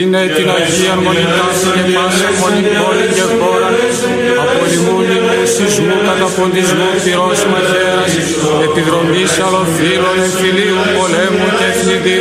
Είναι την Αγία Μονικάση και πάσα μονή πόλη και χώρα, από λιμούνι, σεισμού, καταποντισμού, πυρός μαχαίρας, επιδρομής αλλοφύλων, εμφυλίου, πολέμου και εθνιδίου.